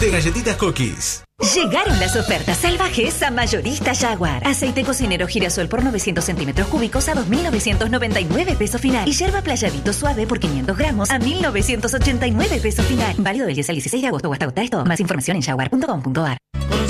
de galletitas Cookies. Llegaron las ofertas salvajes a Mayorista Jaguar. Aceite cocinero girasol por 900 centímetros cúbicos a 2.999 pesos final. Y yerba playadito suave por 500 gramos a 1.989 pesos final. Válido del 10 al 16 de agosto o hasta agotar esto. Más información en jaguar.com.ar.